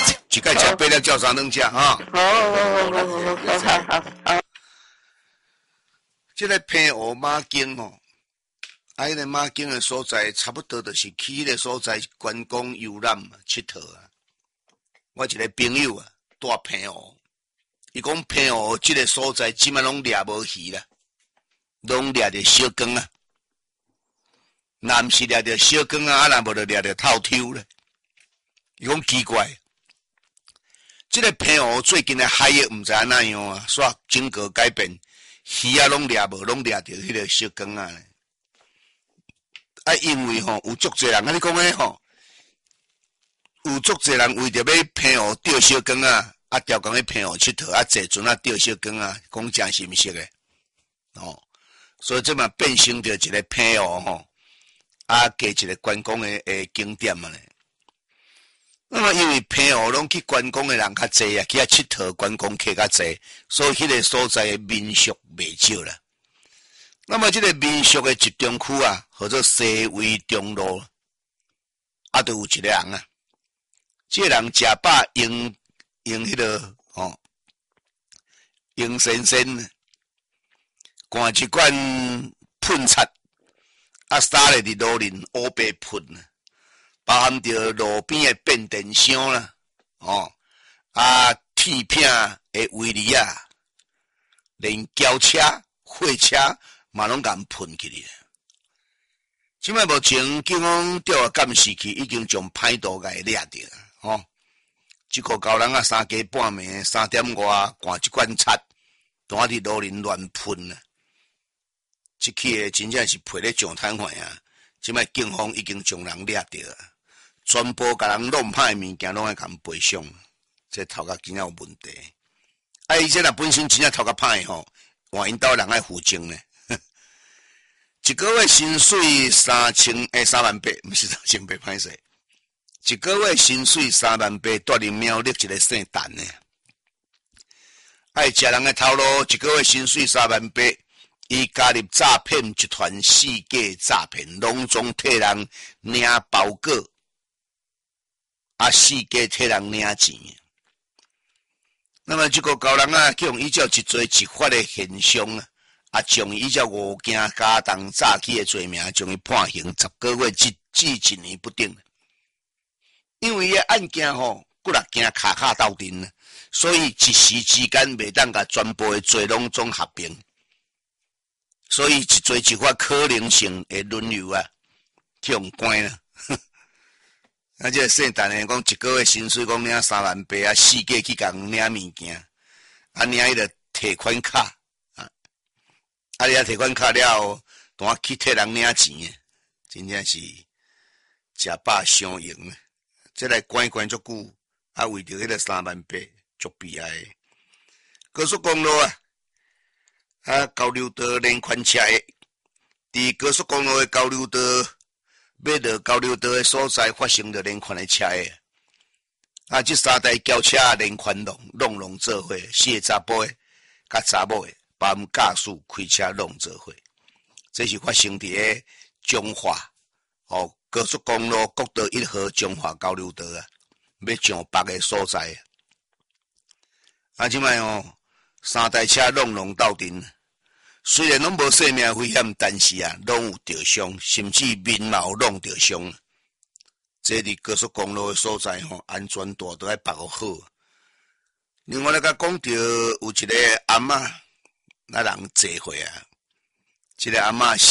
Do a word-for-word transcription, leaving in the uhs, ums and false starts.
一盖吃八粒照三顿吃哈。 好，好，好，好，好，好，好。 这个平湖马经哦，啊，迄个马经的所在差不多就是去迄个所在观光游览佚佗啊。我一个朋友啊，住平湖，伊讲平湖这个所在即摆拢掠无鱼啦，拢掠着小竿啊。若毋是掠着小竿啊，啊若无就掠着透抽咧。伊讲奇怪，即、这个平湖最近的海域毋知安怎样啊，煞经过改变，鱼啊拢掠无，拢掠着迄个小竿啊咧。啊，因为吼有足侪人，啊你讲诶吼，有足侪人为着要平湖钓小竿啊，啊调讲去平湖佚佗，啊坐船啊钓小竿啊，讲真心实诶，哦，所以这嘛变成着一个平湖吼。啊，加一个观光诶诶景点啊咧。那么因为平湖拢去观光诶人较济啊，去遐佚佗观光客较济，所以迄个所在诶民俗袂少啦。那么即个民俗诶集中区啊，叫做西围中路，啊，都有一个人啊，即、這個人食饱用用迄个哦，用先生灌一罐喷漆。啊，撒咧伫路面乌白喷啊，包含着路边诶变电箱啦，哦，啊，铁片诶围篱啊，连轿车、货车嘛拢共喷起哩。即摆目前警方调监视器已经将歹徒甲伊掠着啊，哦，一个高人啊，三更半暝三点外，灌一罐漆，当伫路面乱喷啊。即起诶真正是赔咧上摊货啊！即摆警方已经将人掠着啊，全部甲人弄歹物件拢爱共赔偿，这头壳真正有问题。啊，伊这若本身真正头壳歹吼，换因兜人爱负责呢。一个月薪水三千诶三万八，毋是三千八歹势。一个月薪水三万八，带领苗栗一个姓陈呢。爱食人诶头路，一个月薪水三万八。伊加入诈骗集团四假诈骗，拢总替人领包裹，啊四假替人领钱。那么这个高人啊，叫依照一罪一法的现象啊，啊将伊依照五件加重诈欺的罪名，将伊判刑十个月至至一年不定。因为伊案件吼，骨力惊卡卡斗阵，所以一时之间袂当甲全部的罪拢总合并。所以一做一法可能性会轮流啊，去用关啦。啊，这个姓陈的讲一个月薪水讲领三万八啊，四个去共领物件，啊领迄个提款卡啊，啊你啊提款卡了后，当去替人领钱诶，真正是食饱伤用诶。这来关关足久，啊为着迄个三万八足悲哀诶。高速公路啊。啊，交流道连环车的，伫高速公路的交流道，要到交流道的所在发生着连环的车的。啊，这三台轿车连环弄弄弄做伙，四个查甫的，甲查某的，把毋驾驶开车弄做伙。这是发生伫个中华哦高速公路国道一号中华交流道啊，要上北的所在。啊，即摆哦。三台车弄弄斗阵，虽然拢无生命危险，但是啊，拢有着伤，甚至面貌弄着伤。这伫高速公路的所在吼，安全带都要绑好。另外咧，甲讲着有一个阿嬷，那人坐伙啊，这个阿嬷